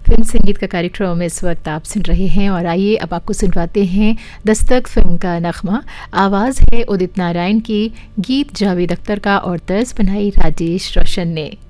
Film संगीत का कार्यक्रम इस वक्त आप सुन रहे हैं और आइए अब आपको सुनवाते हैं दस्तक फिल्म का नगमा। आवाज़ है उदित नारायण की, गीत जावेद अख्तर का और तर्ज बनाई राजेश रोशन ने।